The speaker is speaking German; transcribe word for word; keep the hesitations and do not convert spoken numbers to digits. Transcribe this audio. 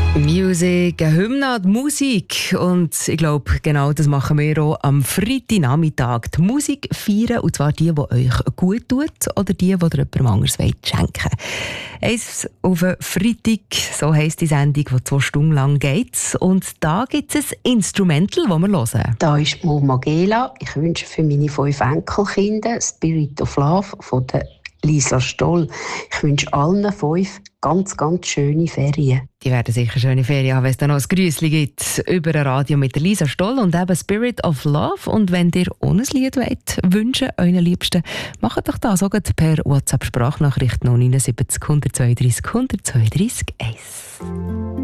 Musik, eine Hymne, die Musik. Und ich glaube, genau das machen wir auch am Freitagnachmittag. Die Musik feiern, und zwar die, die euch gut tut oder die, die ihr jemandem anderes schenken wollt. Eins auf den Freitag, so heisst die Sendung, die zwei Stunden lang geht. Und da gibt es ein Instrumental, das wir hören. Da ist Mo Magela. Ich wünsche für meine fünf Enkelkinder «Spirit of Love» von der Lisa Stoll. Ich wünsche allen fünf ganz, ganz schöne Ferien. Die werden sicher schöne Ferien haben, wenn es dann noch ein Grüßli gibt über ein Radio mit der Lisa Stoll und eben «Spirit of Love». Und wenn ihr ohne ein Lied wollt, wünschen euren Liebsten, macht doch das auch per WhatsApp-Sprachnachricht null neun sieben null eins zwei drei eins eins.